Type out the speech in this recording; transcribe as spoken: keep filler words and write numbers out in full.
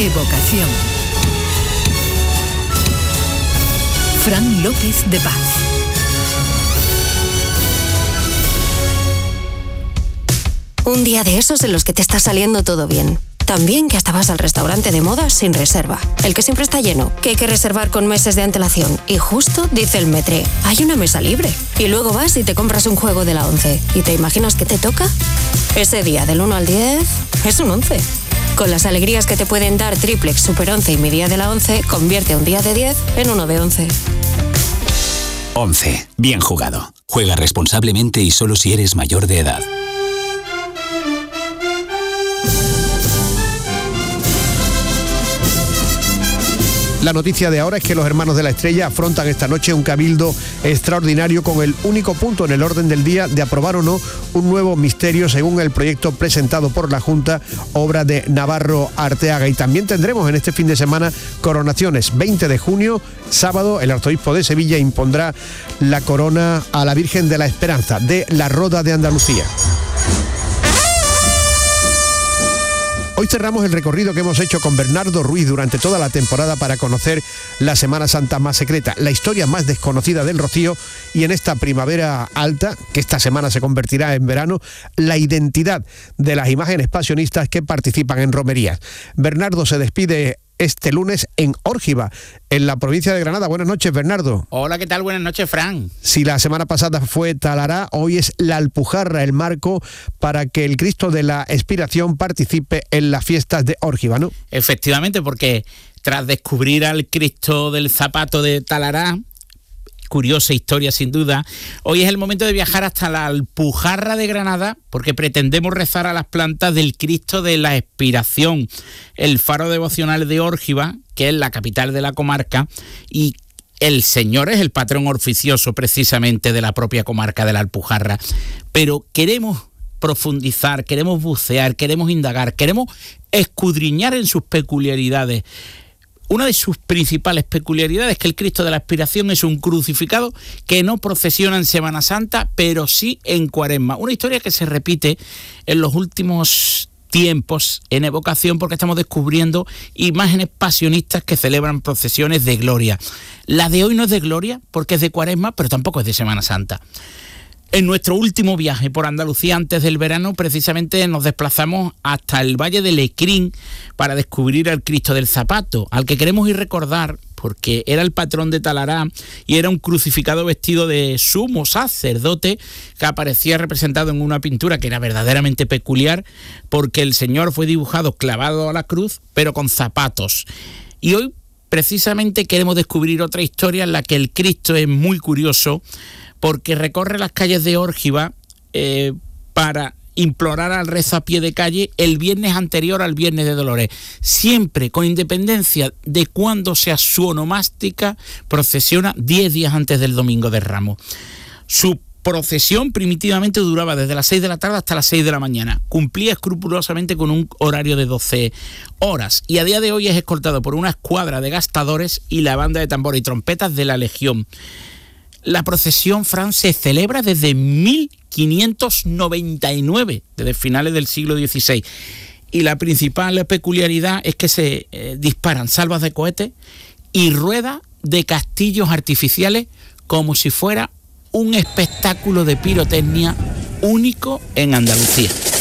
Evocación. Fran López de Paz. Un día de esos en los que te está saliendo todo bien. También que hasta vas al restaurante de moda sin reserva. El que siempre está lleno, que hay que reservar con meses de antelación. Y justo dice el Metre, hay una mesa libre. Y luego vas y te compras un juego de la once. ¿Y te imaginas que te toca? Ese día del uno al diez es un once. Con las alegrías que te pueden dar Triplex, Super once y mi día de la once, convierte un día de diez en uno de once. once. Bien jugado. Juega responsablemente y solo si eres mayor de edad. La noticia de ahora es que los Hermanos de la Estrella afrontan esta noche un cabildo extraordinario con el único punto en el orden del día de aprobar o no un nuevo misterio según el proyecto presentado por la Junta, obra de Navarro Arteaga. Y también tendremos en este fin de semana coronaciones. veinte de junio, sábado, el arzobispo de Sevilla impondrá la corona a la Virgen de la Esperanza de la Roda de Andalucía. Hoy cerramos el recorrido que hemos hecho con Bernardo Ruiz durante toda la temporada para conocer la Semana Santa más secreta, la historia más desconocida del Rocío y en esta primavera alta, que esta semana se convertirá en verano, la identidad de las imágenes pasionistas que participan en romerías. Bernardo se despide este lunes en Órgiva, en la provincia de Granada. Buenas noches, Bernardo. Hola, ¿qué tal? Buenas noches, Fran. Si la semana pasada fue Talará, hoy es la Alpujarra, el marco para que el Cristo de la Expiración participe en las fiestas de Órgiva, ¿no? Efectivamente, porque tras descubrir al Cristo del Zapato de Talará, curiosa historia sin duda, hoy es el momento de viajar hasta la Alpujarra de Granada porque pretendemos rezar a las plantas del Cristo de la Expiración, el faro devocional de Órgiva, que es la capital de la comarca, y el Señor es el patrón oficioso precisamente de la propia comarca de la Alpujarra. Pero queremos profundizar, queremos bucear, queremos indagar, queremos escudriñar en sus peculiaridades. Una de sus principales peculiaridades es que el Cristo de la Expiración es un crucificado que no procesiona en Semana Santa, pero sí en Cuaresma. Una historia que se repite en los últimos tiempos en evocación porque estamos descubriendo imágenes pasionistas que celebran procesiones de gloria. La de hoy no es de gloria porque es de Cuaresma, pero tampoco es de Semana Santa. En nuestro último viaje por Andalucía antes del verano, precisamente nos desplazamos hasta el Valle de Lecrín para descubrir al Cristo del Zapato, al que queremos ir recordar porque era el patrón de Talará y era un crucificado vestido de sumo sacerdote que aparecía representado en una pintura que era verdaderamente peculiar porque el Señor fue dibujado clavado a la cruz, pero con zapatos. Y hoy precisamente queremos descubrir otra historia en la que el Cristo es muy curioso, porque recorre las calles de Órgiva eh, para implorar al rezo a pie de calle el viernes anterior al Viernes de Dolores, siempre con independencia de cuándo sea su onomástica, procesiona diez días antes del Domingo de Ramos. Su procesión primitivamente duraba desde las seis de la tarde hasta las seis de la mañana, cumplía escrupulosamente con un horario de doce horas y a día de hoy es escoltado por una escuadra de gastadores y la banda de tambores y trompetas de la Legión. La procesión, Fran, se celebra desde mil quinientos noventa y nueve, desde finales del siglo dieciséis. Y la principal peculiaridad es que se eh, disparan salvas de cohetes y ruedas de castillos artificiales como si fuera un espectáculo de pirotecnia único en Andalucía.